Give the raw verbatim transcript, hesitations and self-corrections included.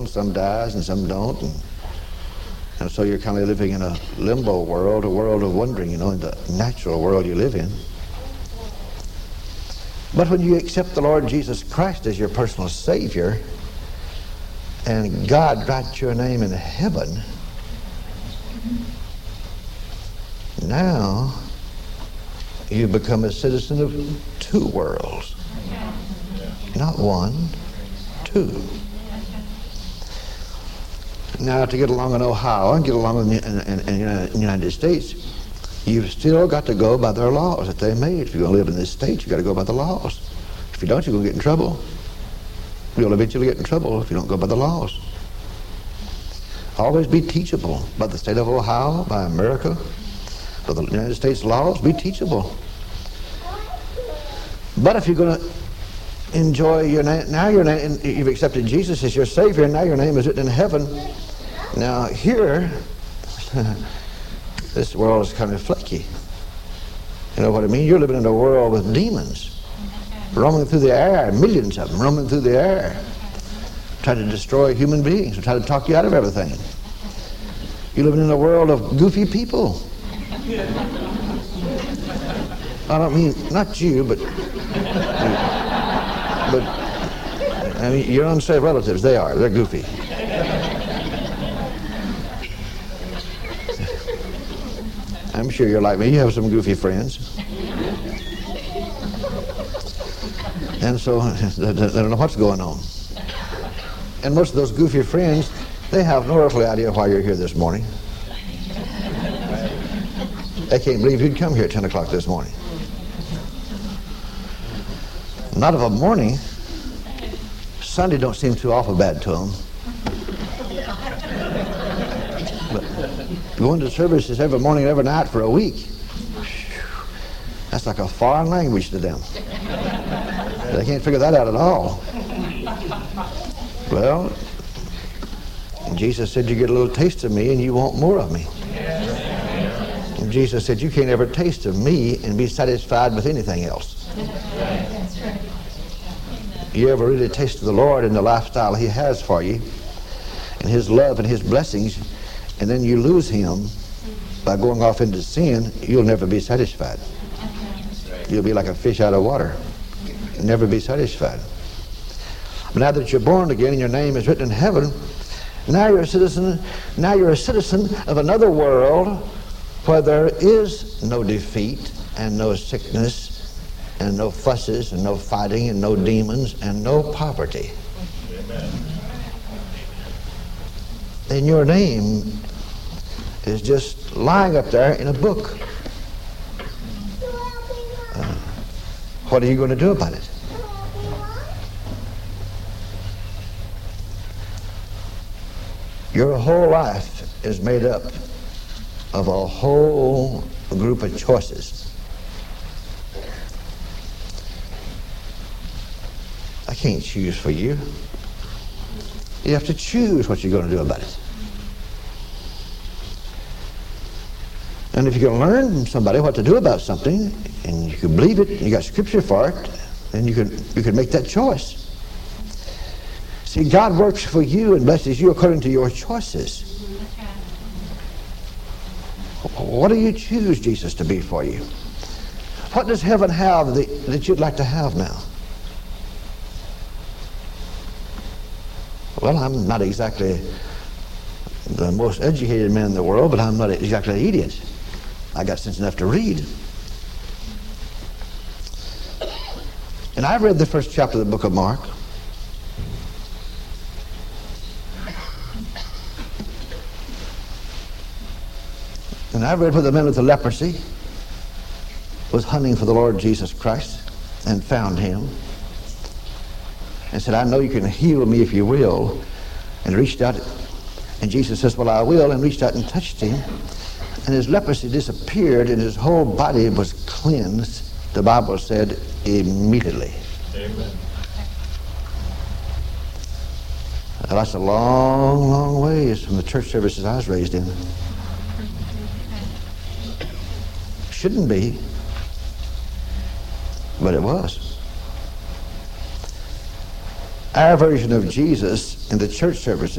Some dies and some don't. And, and so you're kind of living in a limbo world, a world of wondering, you know, in the natural world you live in. But when you accept the Lord Jesus Christ as your personal Savior, and God writes your name in heaven, now you become a citizen of two worlds. Not one, two. Now, to get along in Ohio and get along in the, in, in, in the United States, you've still got to go by their laws that they made. If you're going to live in this state, you've got to go by the laws. If you don't, you're going to get in trouble. You'll eventually get in trouble if you don't go by the laws. Always be teachable by the state of Ohio, by America, by the United States laws. Be teachable. But if you're going to enjoy your name, now your name, you've accepted Jesus as your Savior, and now your name is written in heaven. Now here, this world is kind of flaky. You know what I mean? You're living in a world with demons roaming through the air, millions of them roaming through the air, trying to destroy human beings, trying to talk you out of everything. You're living in a world of goofy people. I don't mean, not you, but, but I mean, your unsaved relatives, they are, they're goofy. I'm sure you're like me. You have some goofy friends. And so they don't know what's going on. And most of those goofy friends, they have no earthly idea why you're here this morning. They can't believe you'd come here at ten o'clock this morning. Not of a morning. Sunday don't seem too awful bad to them. Going to services every morning and every night for a week, that's like a foreign language to them. They can't figure that out at all. Well, Jesus said, you get a little taste of me and you want more of me. And Jesus said, you can't ever taste of me and be satisfied with anything else. You ever really taste of the Lord and the lifestyle He has for you and His love and His blessings, and then you lose Him by going off into sin, you'll never be satisfied. You'll be like a fish out of water. You'll never be satisfied. But now that you're born again and your name is written in heaven, now you're a citizen, now you're a citizen of another world where there is no defeat and no sickness and no fusses and no fighting and no demons and no poverty. Amen. And your name is just lying up there in a book. Uh, what are you going to do about it? Your whole life is made up of a whole group of choices. I can't choose for you. You have to choose what you're going to do about it. And if you can learn from somebody what to do about something, and you can believe it, and you got scripture for it, then you can you can make that choice. See, God works for you and blesses you according to your choices. What do you choose Jesus to be for you? What does heaven have that, that you'd like to have now? Well, I'm not exactly the most educated man in the world, but I'm not exactly an idiot. I got sense enough to read. And I've read the first chapter of the book of Mark. And I've read where the man with the leprosy was hunting for the Lord Jesus Christ and found Him and said, I know you can heal me if you will, and reached out, and Jesus says, well, I will, and reached out and touched him, and his leprosy disappeared and his whole body was cleansed, the Bible said, immediately. Amen. Now, that's a long, long ways from the church services I was raised in. Shouldn't be, but it was. our version of Jesus in the church services